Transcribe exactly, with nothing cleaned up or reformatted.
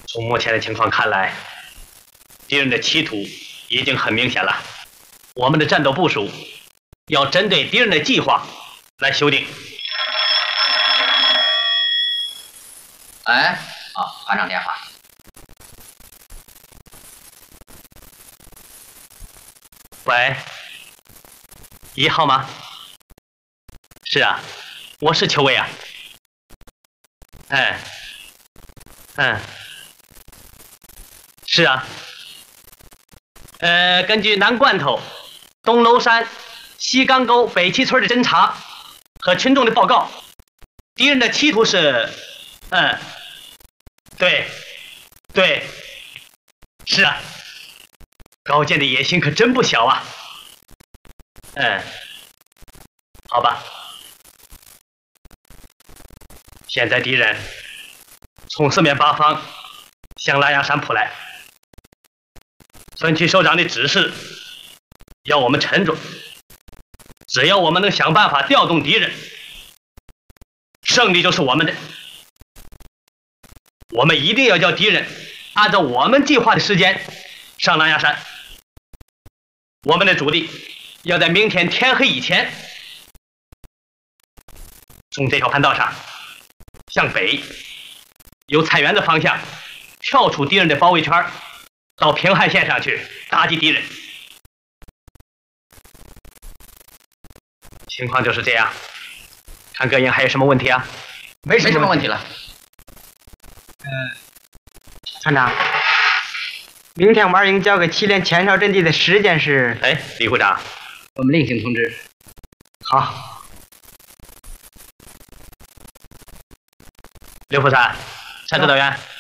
从目前的情况看来，敌人的企图已经很明显了。我们的战斗部署要针对敌人的计划来修订。 哎，哦，团长电话。 喂，一号吗？是啊，我是邱卫啊。嗯，嗯，是啊。呃，根据南罐头、东楼山、西岗沟、北七村的侦查和群众的报告，敌人的企图是，嗯，对，对，是啊。高健的野心可真不小啊。嗯，好吧。现在敌人从四面八方向拉雅山扑来，村区首长的指示要我们沉着，只要我们能想办法调动敌人，胜利就是我们的。我们一定要叫敌人按照我们计划的时间上拉雅山。我们的主力要在明天天黑以前从这条盘道上向北，由菜园子方向跳出敌人的包围圈，到平汉线上去打击敌人。情况就是这样。看各营还有什么问题啊？ 没什么问题了。 呃，团长，明天玩营交给祁连前哨阵地的时间是？ 哎，李股长， 我们另行通知。 好。 刘副参，陈指导员。